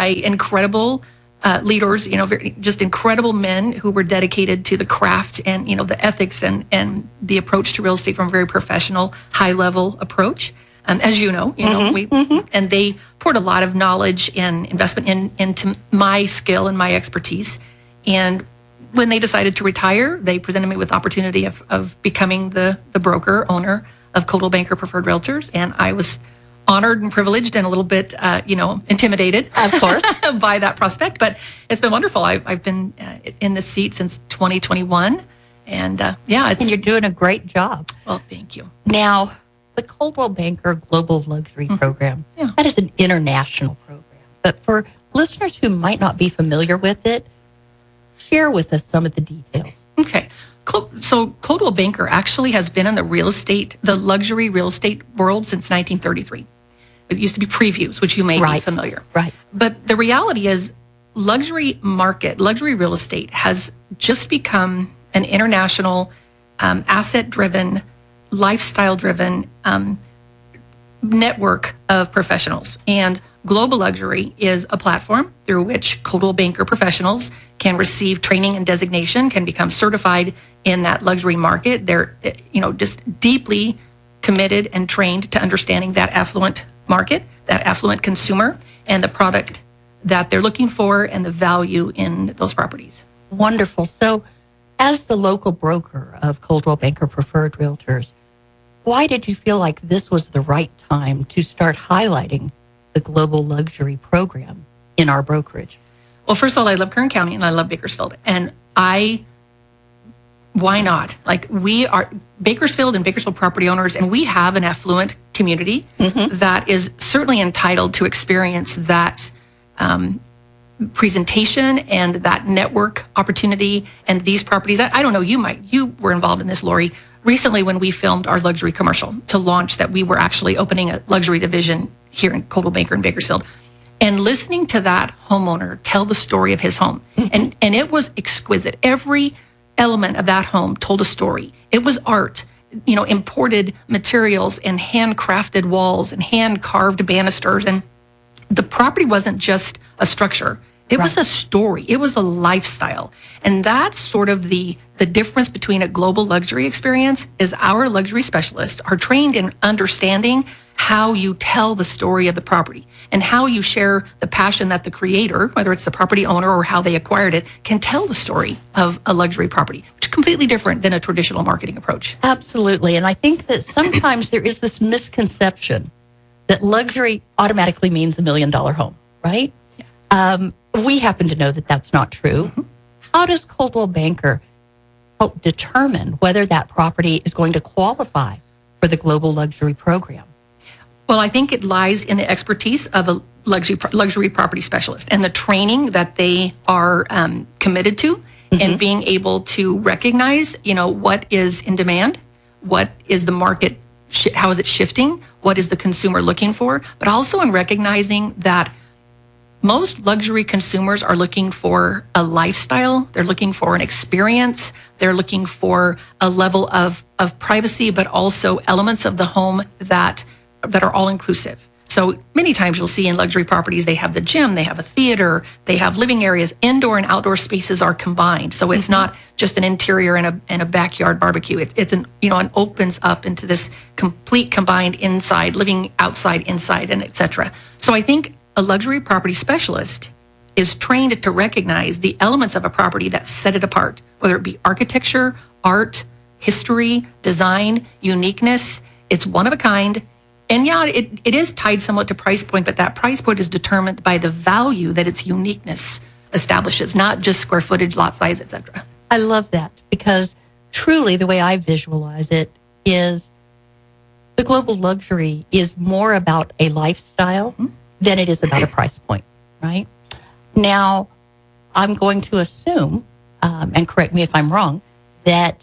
by incredible leaders, just incredible men who were dedicated to the craft and, the ethics and the approach to real estate from a very professional, high-level approach. As you know, and they poured a lot of knowledge and investment into my skill and my expertise. And when they decided to retire, they presented me with the opportunity of becoming the broker owner of Coldwell Banker Preferred Realtors. And I was honored and privileged and a little bit, intimidated, of course, by that prospect. But it's been wonderful. I've been in this seat since 2021. And and you're doing a great job. Well, thank you. Now, the Coldwell Banker Global Luxury Program, that is an international program. But for listeners who might not be familiar with it, share with us some of the details. Okay. So Coldwell Banker actually has been in the luxury real estate world since 1933. It used to be Previews, which you may be familiar. Right. But the reality is luxury real estate has just become an international, asset-driven, lifestyle-driven network of professionals. And Global Luxury is a platform through which Coldwell Banker professionals can receive training and designation, can become certified in that luxury market. They're, just deeply committed and trained to understanding that affluent market, that affluent consumer, and the product that they're looking for and the value in those properties. Wonderful. So as the local broker of Coldwell Banker Preferred Realtors, why did you feel like this was the right time to start highlighting the Global Luxury Program in our brokerage? Well, first of all, I love Kern County and I love Bakersfield. And why not? Like, we are Bakersfield and Bakersfield property owners, and we have an affluent community that is certainly entitled to experience that presentation and that network opportunity and these properties. I don't know, you were involved in this, Lori, recently when we filmed our luxury commercial to launch that we were actually opening a luxury division here in Coldwell Banker in Bakersfield. And listening to that homeowner tell the story of his home, and it was exquisite. Every element of that home told a story. It was art, imported materials and handcrafted walls and hand-carved banisters. And the property wasn't just a structure. It was a story. It was a lifestyle. And that's sort of the difference between a global luxury experience is our luxury specialists are trained in understanding how you tell the story of the property and how you share the passion that the creator, whether it's the property owner or how they acquired it, can tell the story of a luxury property, which is completely different than a traditional marketing approach. Absolutely. And I think that sometimes there is this misconception that luxury automatically means $1 million home, right? Yes. We happen to know that that's not true. How does Coldwell Banker help determine whether that property is going to qualify for the Global Luxury Program? Well, I think it lies in the expertise of a luxury property specialist and the training that they are committed to and being able to recognize, what is in demand, what is the market, how is it shifting, what is the consumer looking for, but also in recognizing that most luxury consumers are looking for a lifestyle. They're looking for an experience. They're looking for a level of privacy, but also elements of the home that are all inclusive. So many times you'll see in luxury properties, they have the gym, they have a theater, they have living areas, indoor and outdoor spaces are combined. So it's not just an interior and a backyard barbecue. It's an opens up into this complete combined inside, living outside, inside, and etc. So I think a luxury property specialist is trained to recognize the elements of a property that set it apart, whether it be architecture, art, history, design, uniqueness. It's one of a kind. And it is tied somewhat to price point, but that price point is determined by the value that its uniqueness establishes, not just square footage, lot size, etc. I love that because truly the way I visualize it is the global luxury is more about a lifestyle than it is about a price point, right? Now, I'm going to assume, and correct me if I'm wrong, that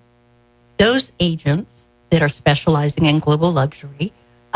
those agents that are specializing in global luxury,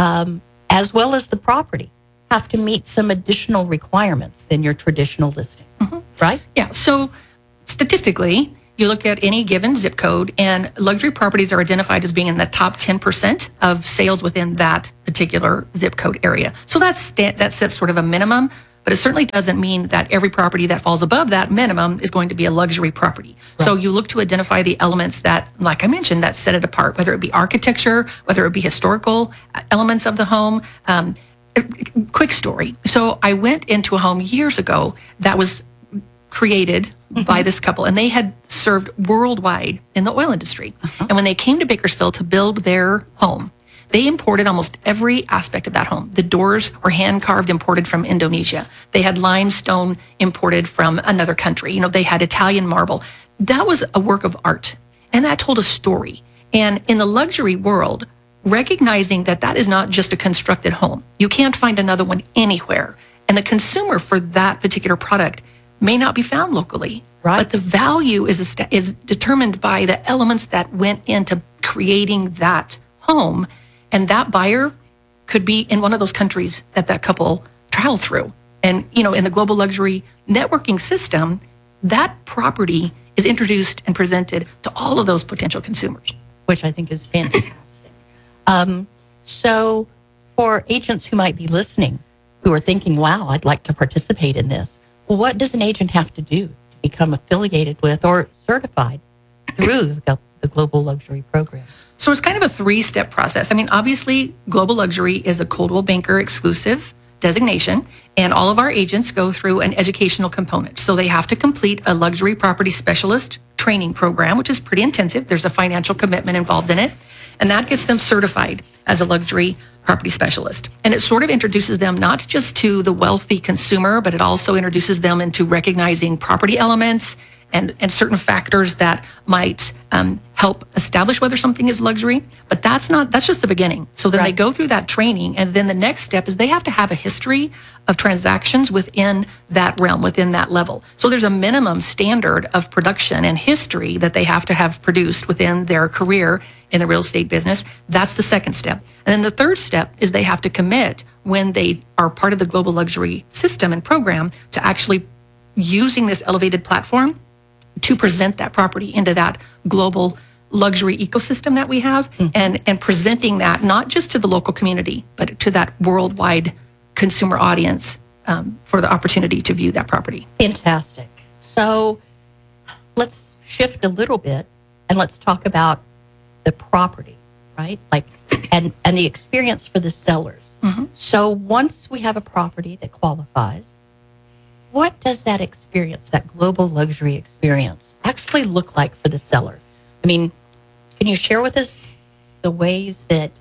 as well as the property, have to meet some additional requirements than your traditional listing, right? Yeah, so statistically, you look at any given zip code, and luxury properties are identified as being in the top 10% of sales within that particular zip code area. So that sets sort of a minimum. but it certainly doesn't mean that every property that falls above that minimum is going to be a luxury property. Right. So you look to identify the elements that, like I mentioned, that set it apart, whether it be architecture, whether it be historical elements of the home. Quick story. So I went into a home years ago that was created by this couple, and they had served worldwide in the oil industry. And when they came to Bakersfield to build their home, they imported almost every aspect of that home. The doors were hand carved, imported from Indonesia. They had limestone imported from another country. They had Italian marble. That was a work of art, and that told a story. And in the luxury world, recognizing that that is not just a constructed home. You can't find another one anywhere. And the consumer for that particular product may not be found locally. Right. But the value is determined by the elements that went into creating that home. And that buyer could be in one of those countries that couple traveled through. And, in the global luxury networking system, that property is introduced and presented to all of those potential consumers. Which I think is fantastic. So for agents who might be listening, who are thinking, wow, I'd like to participate in this, well, what does an agent have to do to become affiliated with or certified through the Global Luxury Program? So it's kind of a 3-step process. I mean, obviously, Global Luxury is a Coldwell Banker exclusive designation, and all of our agents go through an educational component. So they have to complete a luxury property specialist training program, which is pretty intensive. There's a financial commitment involved in it, and that gets them certified as a luxury property specialist. And it sort of introduces them not just to the wealthy consumer, but it also introduces them into recognizing property elements and certain factors that might help establish whether something is luxury. But that's just the beginning. So then they go through that training, and then the next step is they have to have a history of transactions within that realm, within that level. So there's a minimum standard of production and history that they have to have produced within their career in the real estate business. That's the second step. And then the third step is they have to commit, when they are part of the global luxury system and program, to actually using this elevated platform to present that property into that global luxury ecosystem that we have, and presenting that not just to the local community, but to that worldwide consumer audience for the opportunity to view that property. Fantastic. So let's shift a little bit and let's talk about the property, right? And the experience for the sellers. So once we have a property that qualifies, what does that experience, that global luxury experience, actually look like for the seller? I mean, can you share with us the ways that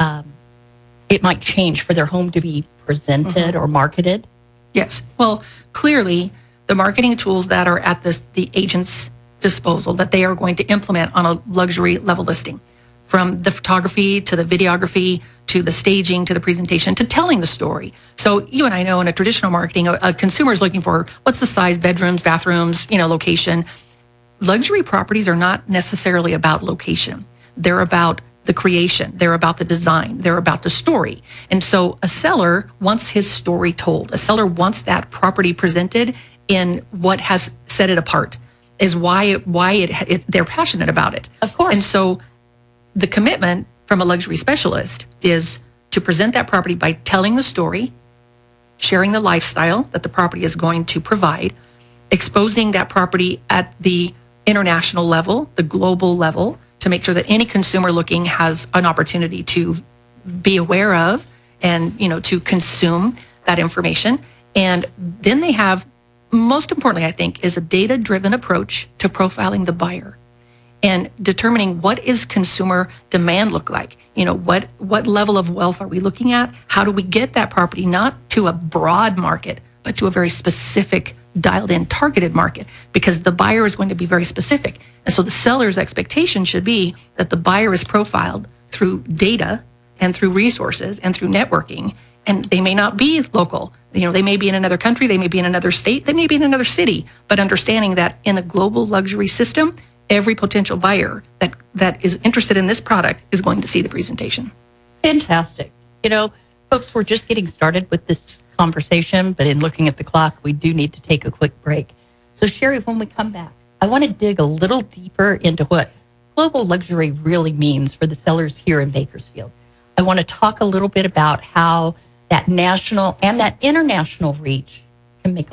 it might change for their home to be presented or marketed? Yes. Well, clearly, the marketing tools that are at the agent's disposal that they are going to implement on a luxury level listing, from the photography to the videography to the staging to the presentation to telling the story. So you and I know in a traditional marketing, a consumer is looking for what's the size, bedrooms, bathrooms, location. Luxury properties are not necessarily about location. They're about the creation. They're about the design. They're about the story. And so a seller wants his story told. A seller wants that property presented in what has set it apart, is why they're passionate about it. Of course. And so the commitment from a luxury specialist is to present that property by telling the story, sharing the lifestyle that the property is going to provide, exposing that property at the international level, the global level, to make sure that any consumer looking has an opportunity to be aware of and, to consume that information. And then they have, most importantly, I think, is a data-driven approach to profiling the buyer and determining what is consumer demand look like. What level of wealth are we looking at? How do we get that property not to a broad market, but to a very specific, dialed-in, targeted market? Because the buyer is going to be very specific. And so the seller's expectation should be that the buyer is profiled through data and through resources and through networking. And they may not be local. They may be in another country, they may be in another state, they may be in another city, but understanding that in a global luxury system, every potential buyer that is interested in this product is going to see the presentation. Fantastic. Folks, we're just getting started with this conversation, but in looking at the clock, we do need to take a quick break. So Sherry, when we come back, I want to dig a little deeper into what global luxury really means for the sellers here in Bakersfield. I want to talk a little bit about how that national and that international reach can make